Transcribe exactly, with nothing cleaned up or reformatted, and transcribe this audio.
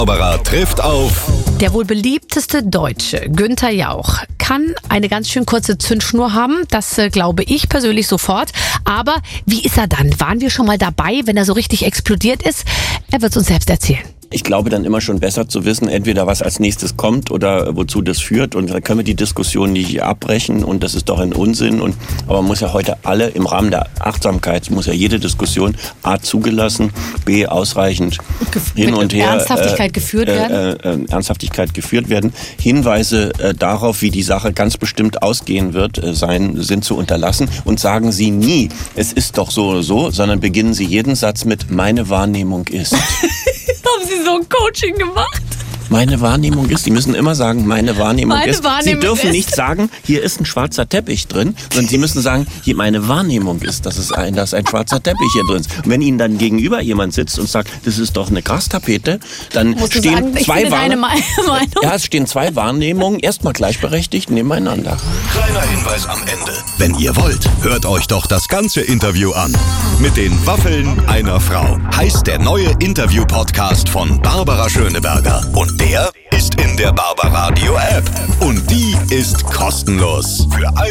Barbara trifft auf... Der wohl beliebteste Deutsche, Günther Jauch, kann eine ganz schön kurze Zündschnur haben. Das äh, glaube ich persönlich sofort. Aber wie ist er dann? Waren wir schon mal dabei, wenn er so richtig explodiert ist? Er wird es uns selbst erzählen. Ich glaube dann immer schon besser zu wissen, entweder was als nächstes kommt oder wozu das führt. Und dann können wir die Diskussion nicht abbrechen und das ist doch ein Unsinn. Und, aber man muss ja heute alle im Rahmen der Achtsamkeit, muss ja jede Diskussion A zugelassen, B ausreichend Gef- hin und her. Ernsthaftigkeit äh, geführt äh, werden. Äh, äh, Ernsthaftigkeit geführt werden. Hinweise äh, darauf, wie die Sache ganz bestimmt ausgehen wird, äh, sein, sind zu unterlassen. Und sagen Sie nie, es ist doch so oder so, sondern beginnen Sie jeden Satz mit, meine Wahrnehmung ist. Haben Sie so ein Coaching gemacht? Meine Wahrnehmung ist, die müssen immer sagen, meine Wahrnehmung meine ist. Wahrnehmung Sie dürfen ist. nicht sagen, hier ist ein schwarzer Teppich drin, sondern Sie müssen sagen, hier meine Wahrnehmung ist, dass, es ein, dass ein schwarzer Teppich hier drin ist. Und wenn Ihnen dann gegenüber jemand sitzt und sagt, das ist doch eine Grastapete, dann Musst stehen sagen, ich zwei Wahrnehmungen. Ja, es stehen zwei Wahrnehmungen erstmal gleichberechtigt nebeneinander. Kleiner Hinweis am Ende. Wenn ihr wollt, hört euch doch das ganze Interview an. Mit den Waffeln einer Frau heißt der neue Interview-Podcast von Barbara Schöneberger. Und der ist in der Barbaradio App. Und die ist kostenlos. Für